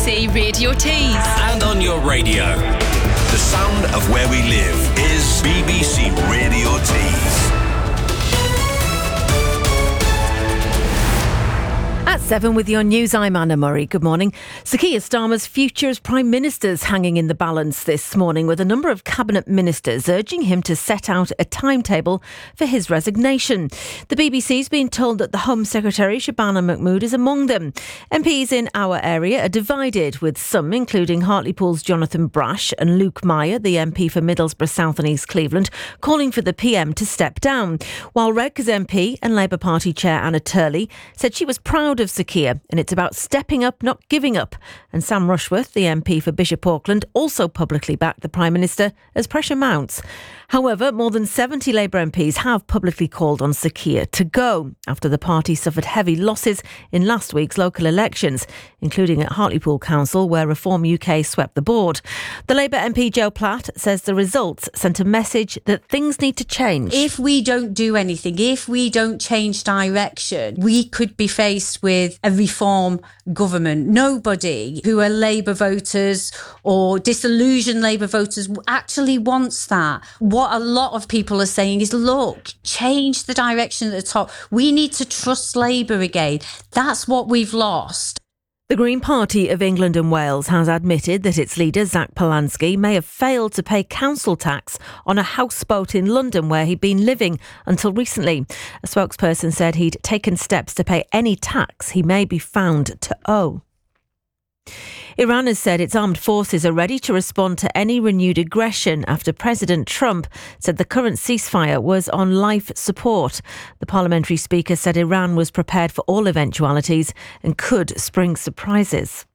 BBC Radio Tees. And on your radio. The sound of where we live is BBC Radio Tees. At 7 with your news, I'm Anna Murray. Good morning. Sir Keir Starmer's future as Prime Minister's hanging in the balance this morning, with a number of Cabinet Ministers urging him to set out a timetable for his resignation. The BBC's been told that the Home Secretary, Shabana Mahmood, is among them. MPs in our area are divided, with some, including Hartlepool's Jonathan Brash and Luke Meyer, the MP for Middlesbrough South and East Cleveland, calling for the PM to step down, while Redcar's MP and Labour Party Chair Anna Turley said she was proud of Sir Keir and it's about stepping up, not giving up. And Sam Rushworth, the MP for Bishop Auckland, also publicly backed the Prime Minister as pressure mounts. However, more than 70 Labour MPs have publicly called on Sir Keir to go after the party suffered heavy losses in last week's local elections, including at Hartlepool Council, where Reform UK swept the board. The Labour MP Joe Platt says the results sent a message that things need to change. If we don't do anything, if we don't change direction, we could be faced with a reform government. Nobody who are Labour voters or disillusioned Labour voters actually wants that. What a lot of people are saying is, look, change the direction at the top. We need to trust Labour again. That's what we've lost. The Green Party of England and Wales has admitted that its leader, Zach Polanski, may have failed to pay council tax on a houseboat in London where he'd been living until recently. A spokesperson said he'd taken steps to pay any tax he may be found to owe. Iran has said its armed forces are ready to respond to any renewed aggression after President Trump said the current ceasefire was on life support. The parliamentary speaker said Iran was prepared for all eventualities and could spring surprises.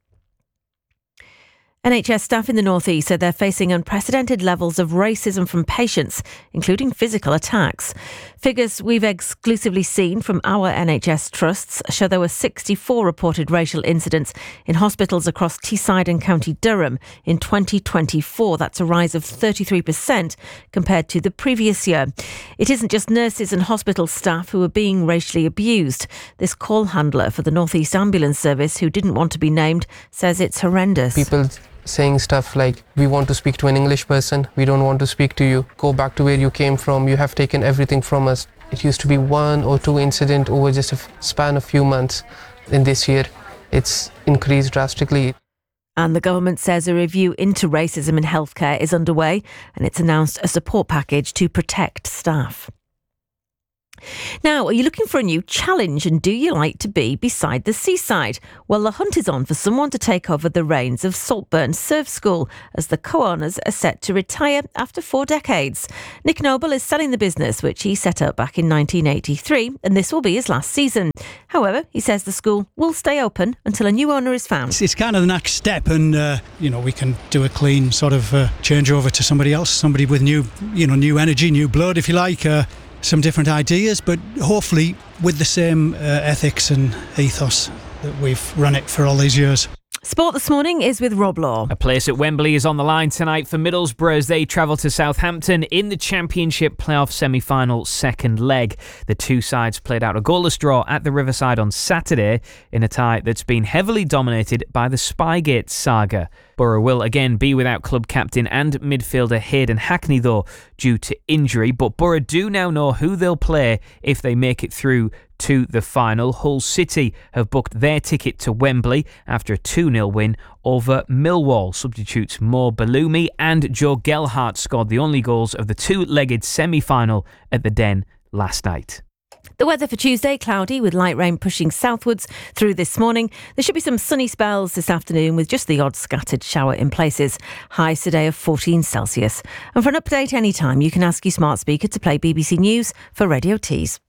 NHS staff in the North East said they're facing unprecedented levels of racism from patients, including physical attacks. Figures we've exclusively seen from our NHS trusts show there were 64 reported racial incidents in hospitals across Teesside and County Durham in 2024. That's a rise of 33% compared to the previous year. It isn't just nurses and hospital staff who are being racially abused. This call handler for the North East Ambulance Service, who didn't want to be named, says it's horrendous. People saying stuff like, we want to speak to an English person, we don't want to speak to you, go back to where you came from, you have taken everything from us. It used to be 1 or 2 incidents over just a span of few months. In this year, it's increased drastically. And the government says a review into racism in healthcare is underway, and it's announced a support package to protect staff. Now, are you looking for a new challenge, and do you like to be beside the seaside? Well, the hunt is on for someone to take over the reins of Saltburn Surf School, as the co-owners are set to retire after 4 decades. Nick Noble is selling the business, which he set up back in 1983, and this will be his last season. However, he says the school will stay open until a new owner is found. It's kind of the next step, and we can do a clean sort of changeover to somebody else, somebody with new energy, new blood, if you like. Some different ideas, but hopefully with the same ethics and ethos that we've run it for all these years. Sport this morning is with Rob Law. A place at Wembley is on the line tonight for Middlesbrough as they travel to Southampton in the Championship playoff semi-final second leg. The two sides played out a goalless draw at the Riverside on Saturday in a tie that's been heavily dominated by the Spygate saga. Borough will again be without club captain and midfielder Hayden Hackney though, due to injury, but Borough do now know who they'll play if they make it through to the final. Hull City have booked their ticket to Wembley after a 2-0 win over Millwall. Substitutes Mo Balumi and Joe Gelhardt scored the only goals of the two-legged semi-final at the Den last night. The weather for Tuesday, cloudy with light rain pushing southwards through this morning. There should be some sunny spells this afternoon with just the odd scattered shower in places. Highs today of 14 Celsius. And for an update anytime, you can ask your smart speaker to play BBC News for Radio Tees.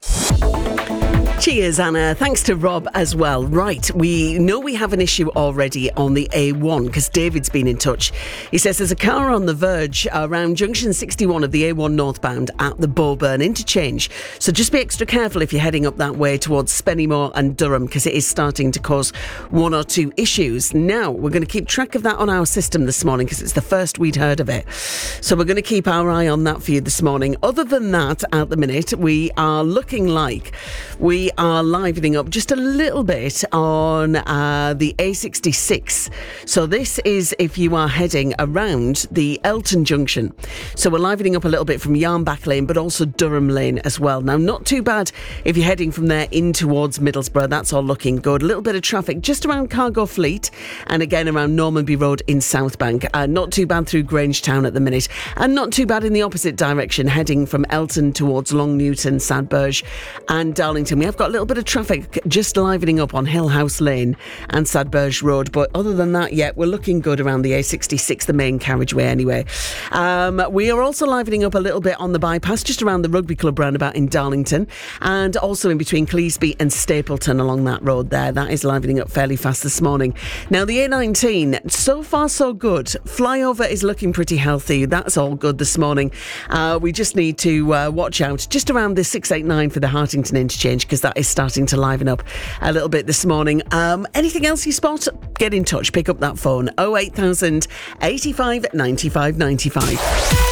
Cheers, Anna. Thanks to Rob as well. Right, we know we have an issue already on the A1 because David's been in touch. He says there's a car on the verge around junction 61 of the A1 northbound at the Bowburn interchange. So just be extra careful if you're heading up that way towards Spennymoor and Durham because it is starting to cause 1 or 2 issues. Now, we're going to keep track of that on our system this morning because it's the first we'd heard of it. So we're going to keep our eye on that for you this morning. Other than that, at the minute, we are looking like we we are livening up just a little bit on the A66. So this is if you are heading around the Elton Junction. So we're livening up a little bit from Yarnback Lane, but also Durham Lane as well. Now, not too bad if you're heading from there in towards Middlesbrough. That's all looking good. A little bit of traffic just around Cargo Fleet and again around Normanby Road in Southbank. Not too bad through Grangetown at the minute, and not too bad in the opposite direction, heading from Elton towards Long Newton, Sadberge and Darlington. We have got a little bit of traffic just livening up on Hill House Lane and Sadberge Road, but other than that, we're looking good around the A66, the main carriageway anyway. We are also livening up a little bit on the bypass just around the Rugby Club roundabout in Darlington, and also in between Cleasby and Stapleton along that road there. That is livening up fairly fast this morning. Now the A19, so far so good. Flyover is looking pretty healthy. That's all good this morning. We just need to watch out just around the 689 for the Hartington interchange, because that is starting to liven up a little bit this morning. Anything else you spot? Get in touch. Pick up that phone. 08000 85 95 95.